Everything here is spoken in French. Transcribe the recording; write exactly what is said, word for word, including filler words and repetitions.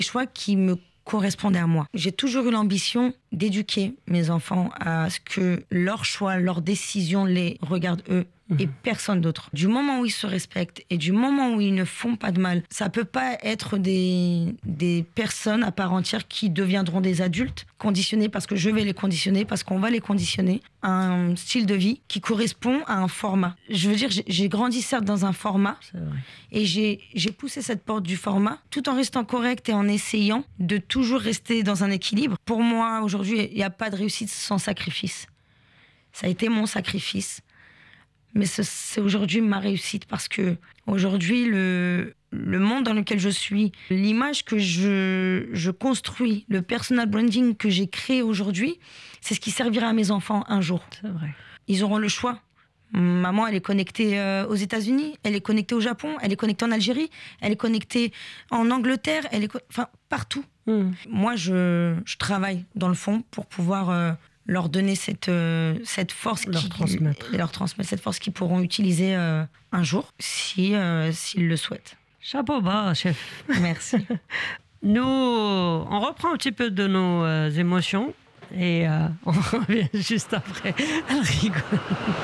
choix qui me correspondaient à moi. J'ai toujours eu l'ambition d'éduquer mes enfants à ce que leurs choix, leurs décisions les regardent eux et personne d'autre. Du moment où ils se respectent et du moment où ils ne font pas de mal, ça peut pas être des, des personnes à part entière qui deviendront des adultes conditionnés parce que je vais les conditionner, parce qu'on va les conditionner à un style de vie qui correspond à un format. Je veux dire, j'ai, j'ai grandi certes dans un format et j'ai, j'ai poussé cette porte du format tout en restant correct et en essayant de toujours rester dans un équilibre. Pour moi, aujourd'hui, il n'y a pas de réussite sans sacrifice. Ça a été mon sacrifice. Mais c'est, c'est aujourd'hui ma réussite parce que aujourd'hui, le, le monde dans lequel je suis, l'image que je, je construis, le personal branding que j'ai créé aujourd'hui, c'est ce qui servira à mes enfants un jour. C'est vrai. Ils auront le choix. Maman, elle est connectée euh, aux États-Unis, elle est connectée au Japon, elle est connectée en Algérie, elle est connectée en Angleterre, elle est co- enfin partout. Mm. Moi, je, je travaille dans le fond pour pouvoir euh, leur donner cette, euh, cette force, leur qui, transmettre. leur transmettre cette force qu'ils pourront utiliser euh, un jour, si, euh, s'ils le souhaitent. Chapeau bas, chef. Merci. Nous, on reprend un petit peu de nos euh, émotions et euh, on revient juste après. Elle rigole.